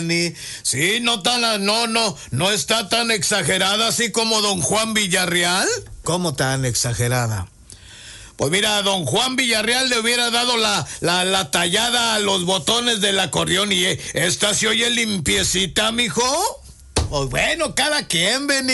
Sí, no está tan exagerada así como don Juan Villarreal. ¿Cómo tan exagerada? Pues mira, don Juan Villarreal le hubiera dado la tallada a los botones del acordeón y esta se oye limpiecita, mijo. Pues bueno, cada quien, Benny.